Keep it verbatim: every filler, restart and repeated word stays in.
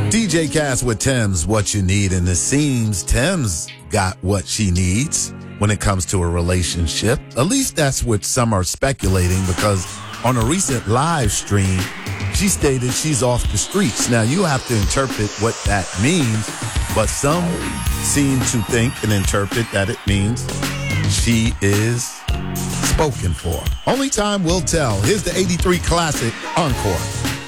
D J Cass with Thames, what you need. And it seems Thames got what she needs when it comes to a relationship. At least that's what some are speculating, because on a recent live stream, she stated she's off the streets. Now, you have to interpret what that means, but some seem to think and interpret that it means she is spoken for. Only time will tell. Here's the eighty-three Classic Encore.